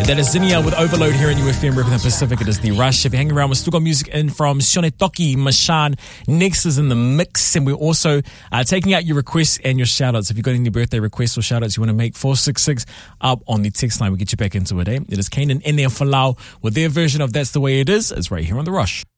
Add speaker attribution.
Speaker 1: That is Zinnia with Overload here in UFM representing Pacific. It is The Rush. If you're hanging around, we've still got music in from Shone Toki, Mashan. Next is in the mix, and we're also taking out your requests and your shout-outs. If you've got any birthday requests or shout-outs you want to make, 466 up on the text line. We'll get you back into it, eh? It is Kanan and their Falau with their version of That's the Way It Is. It's right here on The Rush.